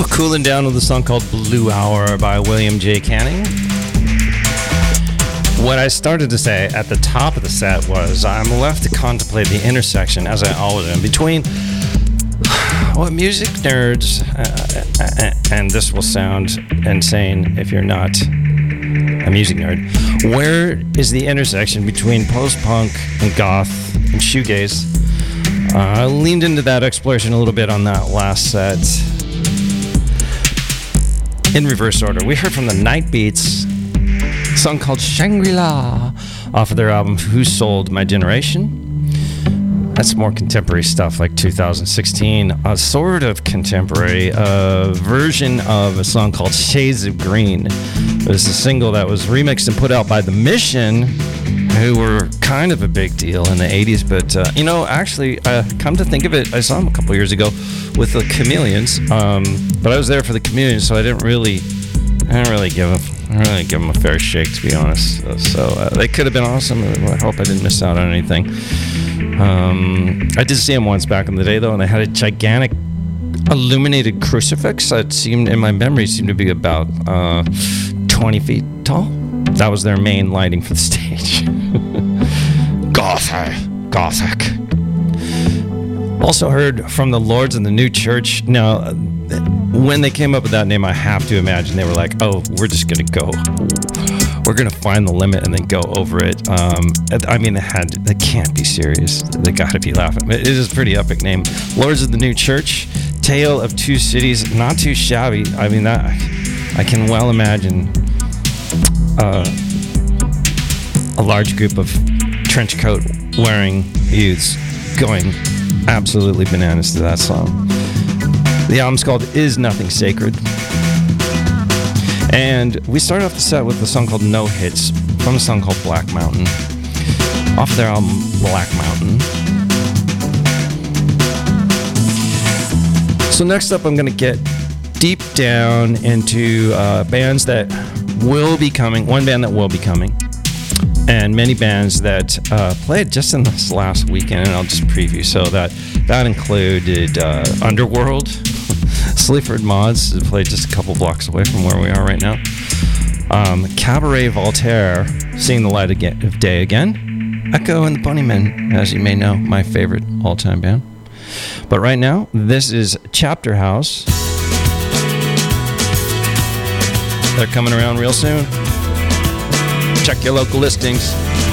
Cooling down with a song called Blue Hour by William J. Canning. What I started to say at the top of the set was I'm left to contemplate the intersection, as I always am, between what music nerds, and this will sound insane if you're not a music nerd, where is the intersection between post-punk and goth and shoegaze? I leaned into that exploration a little bit on that last set. In reverse order, we heard from the Night Beats, a song called Shangri-La, off of their album Who Sold My Generation. That's more contemporary stuff, like 2016, a sort of contemporary version of a song called Shades of Green. It was a single that was remixed and put out by The Mission, who were kind of a big deal in the 80s. But, actually, come to think of it, I saw them a couple years ago with the Chameleons. But I was there for the Chameleons, so I didn't really give them a fair shake, to be honest. So they could have been awesome. I hope I didn't miss out on anything. I did see them once back in the day, though, and they had a gigantic illuminated crucifix that seemed, in my memory, to be about 20 feet tall. That was their main lighting for the stage. Gothic. Also heard from the Lords in the New Church. Now, when they came up with that name, I have to imagine they were like, oh, we're just going to go. We're going to find the limit and then go over it. They can't be serious. They got to be laughing. It is a pretty epic name. Lords of the New Church, Tale of Two Cities, not too shabby. I mean, that I can well imagine a large group of trench coat wearing youths going absolutely bananas to that song. The album's called Is Nothing Sacred. And we started off the set with a song called No Hits from a song called Black Mountain, off their album Black Mountain. So next up, I'm going to get deep down into bands that will be coming, one band that will be coming, and many bands that played just in this last weekend, and I'll just preview. So that included Underworld, Sleaford Mods, who played just a couple blocks away from where we are right now. Cabaret Voltaire, seeing the light of day again. Echo and the Bunnymen, as you may know, my favorite all-time band. But right now, this is Chapter House. They're coming around real soon. Check your local listings.